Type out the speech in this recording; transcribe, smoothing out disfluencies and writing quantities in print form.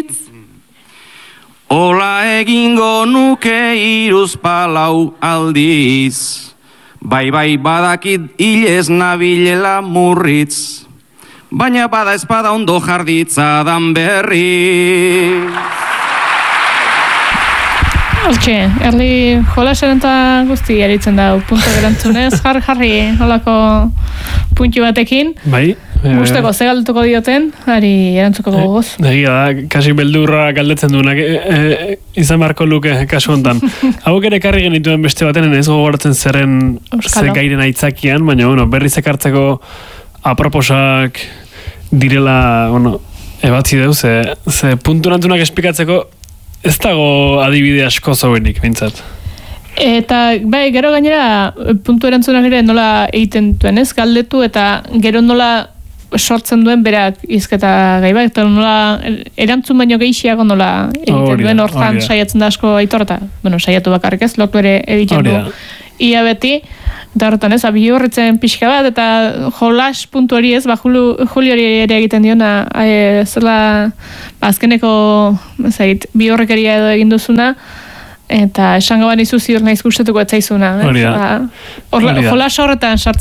hitz. Ola egingo nuke 3-4 aldiz. Bai badakit hilez nabilela murritz. Baina bada espada ondo jarditzadan berri. Hortxe, erli jolasaren eta guzti eritzen da punto gerantzunez, jarri holako puntu batekin. Bai. Gusteko, ze galdutuko dioten, ari erantzuko gogoz. Egia da, kasi beldurra galdetzen duenak izan beharko luke kasu hontan. Hau ere ekarri genituen beste baten, ez gogoratzen zerren ze gairen aitzakian, baina berriz ekartzeko aproposak direla, ebatzi deu, ze puntu nantunak esplikatzeko ez dago adibide asko zauenik, bintzat. Eta, bai, gero gainera, puntu erantzunak ere nola egiten duen, ez? Galdetu eta gero nola sortzen duen berak izketa gai bat, eta nola erantzun baino gehiago nola egiten duen hortan saiatzen da asko aitorta. Bueno, saiatu bakarrik ez, lotu ere egiten du. Ia beti, eta horretan ez, bi horretzen pixka bat, eta jolas puntu hori ez, Juli hori ere egiten diona, zela azkeneko, bi horrekeria edo egin duzuna, eta esango banizu ziur naiz gustatuko etzaizuna. Hori da. Jolas horretan